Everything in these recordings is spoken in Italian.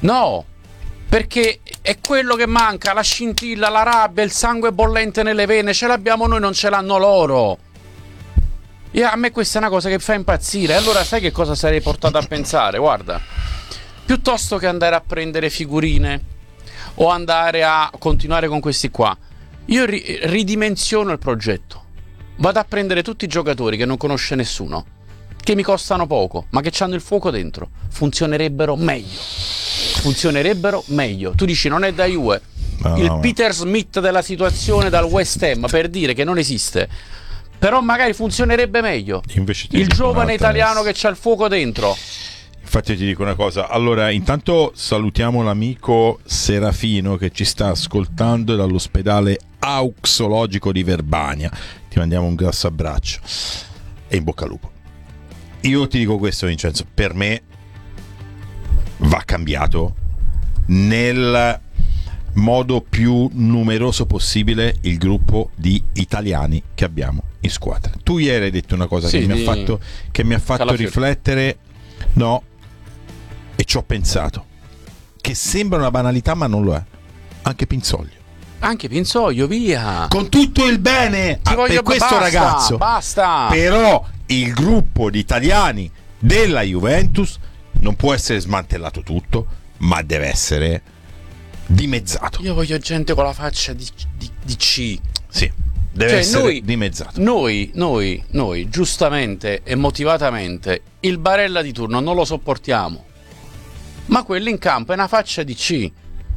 No, perché è quello che manca, la scintilla, la rabbia, il sangue bollente nelle vene, ce l'abbiamo noi, non ce l'hanno loro. E a me questa è una cosa che fa impazzire. Allora sai che cosa sarei portato a pensare? Guarda, piuttosto che andare a prendere figurine o andare a continuare con questi qua, io ridimensiono il progetto. Vado a prendere tutti i giocatori che non conosce nessuno, che mi costano poco, ma che hanno il fuoco dentro. Funzionerebbero meglio. Tu dici non è da Juve, il Peter Smith della situazione dal West Ham, per dire che non esiste, però magari funzionerebbe meglio. Invece il giovane italiano che c'ha il fuoco dentro. Infatti ti dico una cosa, allora intanto salutiamo l'amico Serafino che ci sta ascoltando dall'ospedale auxologico di Verbania, ti mandiamo un grosso abbraccio e in bocca al lupo. Io ti dico questo, Vincenzo, per me va cambiato nel modo più numeroso possibile il gruppo di italiani che abbiamo in squadra. Tu ieri hai detto una cosa che mi ha fatto riflettere, no, e ci ho pensato, che sembra una banalità ma non lo è. Anche Pinzoglio, via, con tutto il bene per questo ragazzo, basta. Però il gruppo di italiani della Juventus non può essere smantellato tutto, ma deve essere dimezzato. Io voglio gente con la faccia di C. Sì, deve essere dimezzato. Noi giustamente e motivatamente il Barella di turno non lo sopportiamo, ma quello in campo è una faccia di C.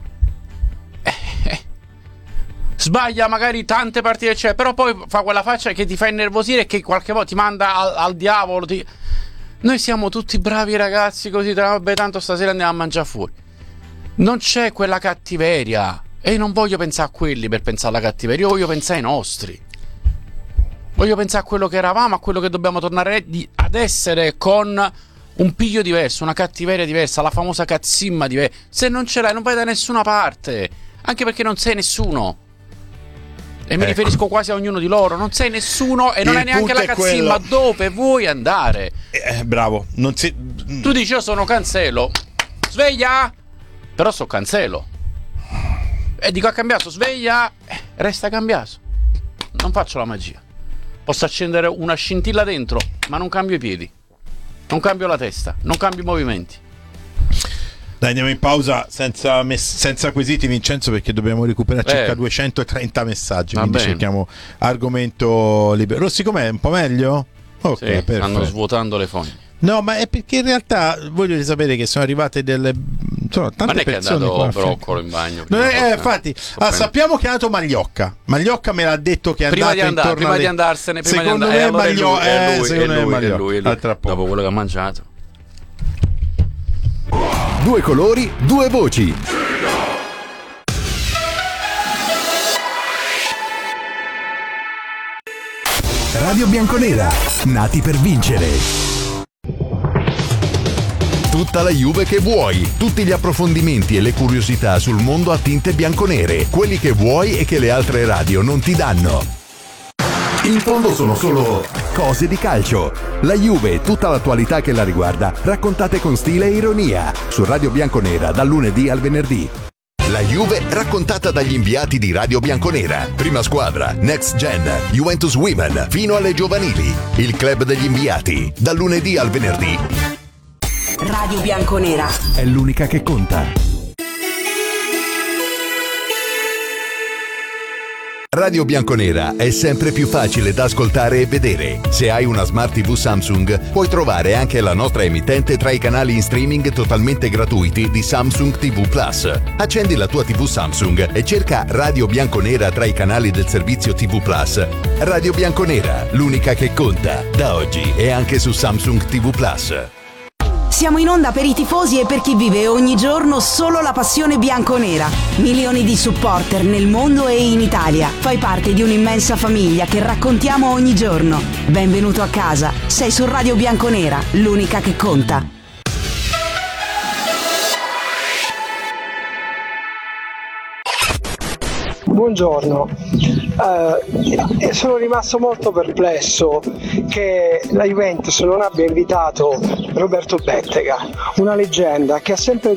Sbaglia magari tante partite, però poi fa quella faccia che ti fa innervosire e che qualche volta ti manda al diavolo. Noi siamo tutti bravi ragazzi così, vabbè, tanto stasera andiamo a mangiare fuori. Non c'è quella cattiveria, e io non voglio pensare a quelli per pensare alla cattiveria, io voglio pensare ai nostri. Voglio pensare a quello che eravamo, a quello che dobbiamo tornare ad essere, con un piglio diverso, una cattiveria diversa, la famosa cazzimma diversa. Se non ce l'hai non vai da nessuna parte, anche perché non sei nessuno. E mi riferisco quasi a ognuno di loro. Non sei nessuno e non hai neanche la cazzimma. Dove vuoi andare? Bravo. Tu dici io sono Cancelo. Sveglia! Però so Cancelo. E dico a Cambiaso sveglia. Resta Cambiaso. Non faccio la magia. Posso accendere una scintilla dentro, ma non cambio i piedi, non cambio la testa, non cambio i movimenti. Dai, andiamo in pausa senza quesiti, Vincenzo, perché dobbiamo recuperare circa 230 messaggi. Quindi cerchiamo argomento libero. Rossi, com'è? Un po' meglio? Ok, sì, stanno svuotando le fogne. No, ma è perché in realtà voglio sapere che sono arrivate delle tante ma non è persone. Che è andato Broccolo in bagno. Infatti, sappiamo che è andato Magliocca. Magliocca me l'ha detto che è prima andato prima di andarsene. Secondo me è lui. Dopo quello che ha mangiato. Due colori, due voci. Radio Bianconera, nati per vincere. Tutta la Juve che vuoi, tutti gli approfondimenti e le curiosità sul mondo a tinte bianconere, quelli che vuoi e che le altre radio non ti danno. In fondo sono solo cose di calcio. La Juve e tutta l'attualità che la riguarda, raccontate con stile e ironia, su Radio Bianconera dal lunedì al venerdì. La Juve raccontata dagli inviati di Radio Bianconera. Prima squadra, Next Gen, Juventus Women, fino alle giovanili. Il club degli inviati, dal lunedì al venerdì. Radio Bianconera è l'unica che conta. Radio Bianconera è sempre più facile da ascoltare e vedere. Se hai una Smart TV Samsung, puoi trovare anche la nostra emittente tra i canali in streaming totalmente gratuiti di Samsung TV Plus. Accendi la tua TV Samsung e cerca Radio Bianconera tra i canali del servizio TV Plus. Radio Bianconera, l'unica che conta, da oggi e anche su Samsung TV Plus. Siamo in onda per i tifosi e per chi vive ogni giorno solo la passione bianconera. Milioni di supporter nel mondo e in Italia. Fai parte di un'immensa famiglia che raccontiamo ogni giorno. Benvenuto a casa. Sei su Radio Bianconera, l'unica che conta. Buongiorno, sono rimasto molto perplesso che la Juventus non abbia invitato Roberto Bettega, una leggenda che ha sempre